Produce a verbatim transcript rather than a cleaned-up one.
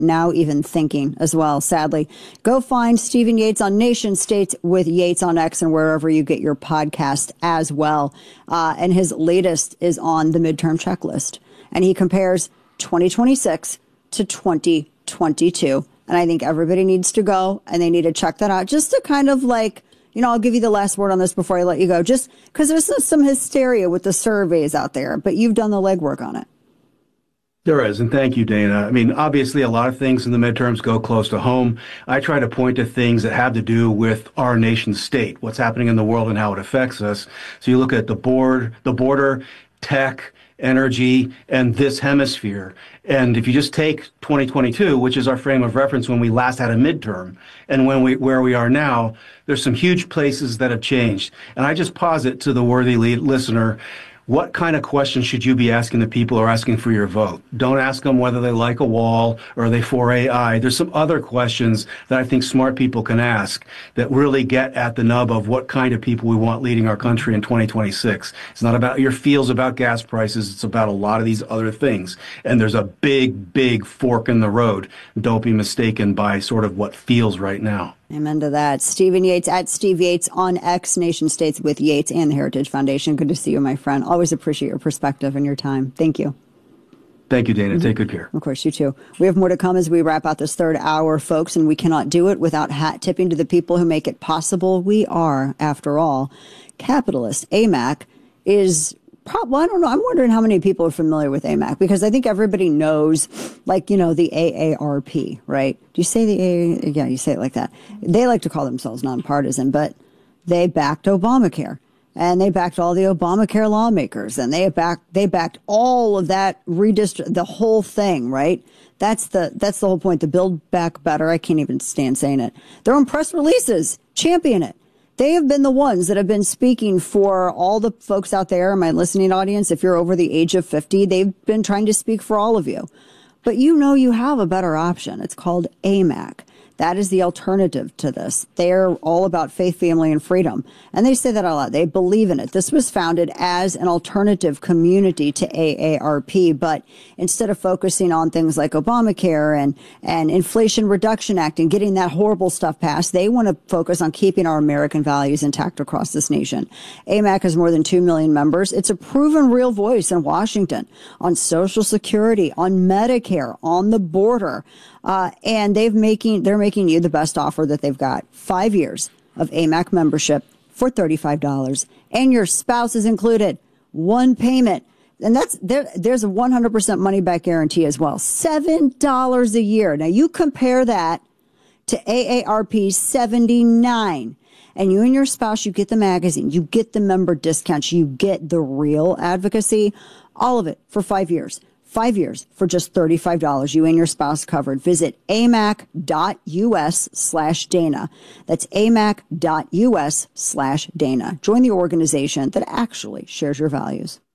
now even thinking as well, sadly. Go find Stephen Yates on Nation States with Yates on X and wherever you get your podcast as well. Uh, and his latest is on the midterm checklist. And he compares twenty twenty-six to twenty twenty-two. And I think everybody needs to go and they need to check that out just to kind of like, you know, I'll give you the last word on this before I let you go, just because there's some hysteria with the surveys out there, but you've done the legwork on it. There is, and thank you, Dana. I mean, obviously, a lot of things in the midterms go close to home. I try to point to things that have to do with our nation state, what's happening in the world and how it affects us. So you look at the board, the border, tech, energy, and this hemisphere. And if you just take twenty twenty-two, which is our frame of reference when we last had a midterm, and when we where we are now, there's some huge places that have changed. And I just posit to the worthy lead listener, what kind of questions should you be asking the people who are asking for your vote? Don't ask them whether they like a wall or are they for A I. There's some other questions that I think smart people can ask that really get at the nub of what kind of people we want leading our country in twenty twenty-six. It's not about your feels about gas prices. It's about a lot of these other things. And there's a big, big fork in the road. Don't be mistaken by sort of what feels right now. Amen to that. Stephen Yates at Steve Yates on X, Nation States with Yates and the Heritage Foundation. Good to see you, my friend. Always appreciate your perspective and your time. Thank you. Thank you, Dana. Mm-hmm. Take good care. Of course, you too. We have more to come as we wrap out this third hour, folks, and we cannot do it without hat tipping to the people who make it possible. We are, after all, capitalist. A M A C is Well, I don't know. I'm wondering how many people are familiar with A M A C, because I think everybody knows, like, you know, the A A R P, right? Do you say the A? Yeah, you say it like that. They like to call themselves nonpartisan, but they backed Obamacare, and they backed all the Obamacare lawmakers, and they backed they backed all of that redistrict, the whole thing, right? That's the that's the whole point. The Build Back Better. I can't even stand saying it. Their own press releases champion it. They have been the ones that have been speaking for all the folks out there in my listening audience. If you're over the age of fifty, they've been trying to speak for all of you. But you know you have a better option. It's called A M A C. That is the alternative to this. They're all about faith, family, and freedom. And they say that a lot. They believe in it. This was founded as an alternative community to A A R P. But instead of focusing on things like Obamacare and, and Inflation Reduction Act and getting that horrible stuff passed, they want to focus on keeping our American values intact across this nation. A M A C has more than two million members. It's a proven real voice in Washington on Social Security, on Medicare, on the border. Uh, and they've making, they're making you the best offer that they've got. Five years of A M A C membership for thirty-five dollars. And your spouse is included. One payment. And that's there. There's a one hundred percent money back guarantee as well. seven dollars a year. Now you compare that to A A R P seventy-nine dollars. And you and your spouse, you get the magazine, you get the member discounts, you get the real advocacy, all of it for five years. Five years for just thirty-five dollars. You and your spouse covered. Visit amac.us slash Dana. That's amac.us slash Dana. Join the organization that actually shares your values.